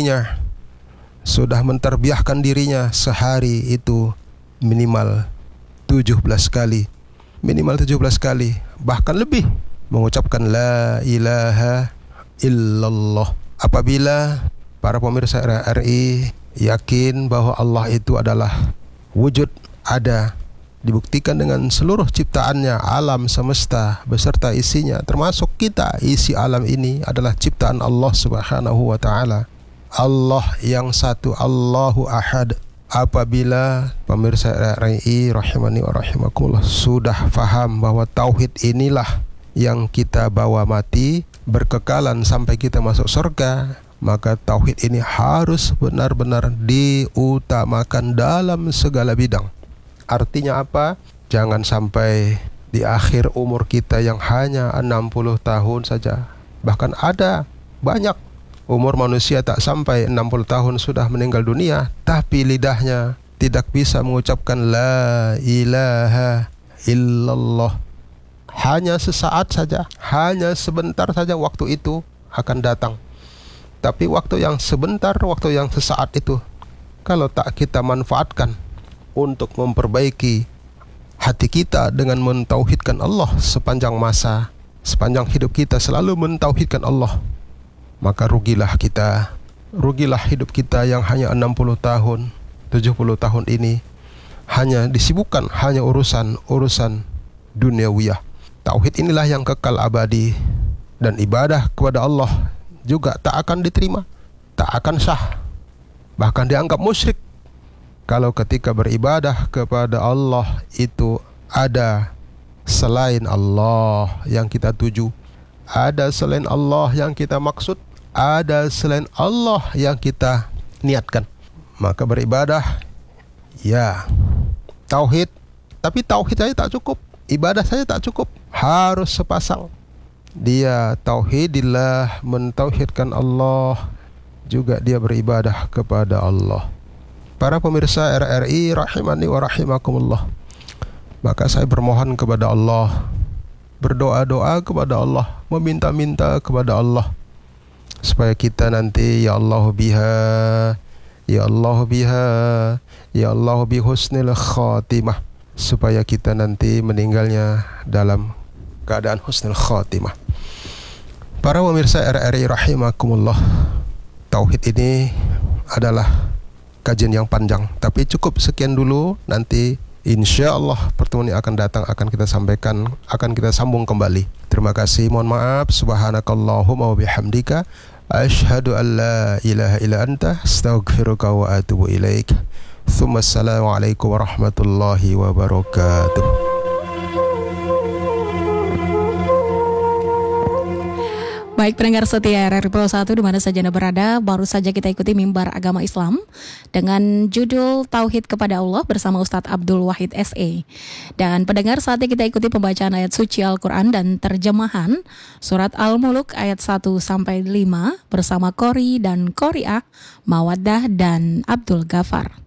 dirinya, sudah menterbiahkan dirinya sehari itu minimal 17 kali. Minimal 17 kali, bahkan lebih, mengucapkan la ilaha illallah. Apabila para pemirsa RRI yakin bahwa Allah itu adalah wujud, ada, dibuktikan dengan seluruh ciptaannya, alam semesta beserta isinya, termasuk kita, isi alam ini adalah ciptaan Allah Subhanahu wa ta'ala. Allah yang satu, Allahu Ahad. Apabila pemirsa RRI rahimani wa rahimakumullah sudah faham bahwa tauhid inilah yang kita bawa mati, berkekalan sampai kita masuk surga, maka tauhid ini harus benar-benar diutamakan dalam segala bidang. Artinya apa? Jangan sampai di akhir umur kita yang hanya 60 tahun saja. Bahkan ada banyak umur manusia tak sampai 60 tahun sudah meninggal dunia, tapi lidahnya tidak bisa mengucapkan la ilaha illallah. Hanya sesaat saja, hanya sebentar saja waktu itu akan datang. Tapi waktu yang sebentar, waktu yang sesaat itu, kalau tak kita manfaatkan untuk memperbaiki hati kita dengan mentauhidkan Allah sepanjang masa, sepanjang hidup kita selalu mentauhidkan Allah, maka rugilah kita, rugilah hidup kita yang hanya 60 tahun, 70 tahun ini hanya disibukkan hanya urusan duniawiyah. Tauhid inilah yang kekal abadi, dan ibadah kepada Allah juga tak akan diterima, tak akan sah, bahkan dianggap musyrik kalau ketika beribadah kepada Allah itu ada selain Allah yang kita tuju, ada selain Allah yang kita maksud, ada selain Allah yang kita niatkan, maka beribadah ya tauhid, tapi tauhid saja tak cukup, ibadah saja tak cukup, harus sepasang. Dia tauhidillah, mentauhidkan Allah, juga dia beribadah kepada Allah. Para pemirsa RRI rahimani wa rahimakumullah, maka saya bermohon kepada Allah, berdoa-doa kepada Allah, meminta-minta kepada Allah, supaya kita nanti ya Allah biha, ya Allah biha, ya Allah bi husnil khatimah, supaya kita nanti meninggalnya dalam keadaan husnul khatimah. Para pemirsa RRI rahimakumullah, tauhid ini adalah kajian yang panjang, tapi cukup sekian dulu. Nanti insya Allah pertemuan yang akan datang akan kita sampaikan, akan kita sambung kembali. Terima kasih, mohon maaf. Subhanakallahumma wa bihamdika, asyhadu an la ilaha illa anta, astaghfiruka wa atubu ilaik. Assalamualaikum warahmatullahi wabarakatuh. Baik pendengar setia RRI Pro 1 di mana saja Anda berada, baru saja kita ikuti mimbar agama Islam dengan judul Tauhid kepada Allah bersama Ustadz Abdul Wahid SE. Dan pendengar, saatnya kita ikuti pembacaan ayat suci Al-Quran dan terjemahan surat Al-Muluk ayat 1-5 bersama Qori dan Qoriah, Mawaddah dan Abdul Ghafar.